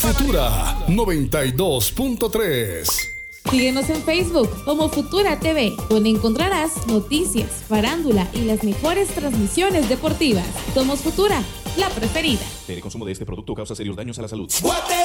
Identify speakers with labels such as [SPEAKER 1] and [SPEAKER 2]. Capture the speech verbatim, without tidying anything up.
[SPEAKER 1] Futura noventa y dos punto tres.
[SPEAKER 2] Síguenos en Facebook como Futura T V, donde encontrarás noticias, farándula y las mejores transmisiones deportivas. Somos Futura, la preferida.
[SPEAKER 3] El consumo de este producto causa serios daños a la salud.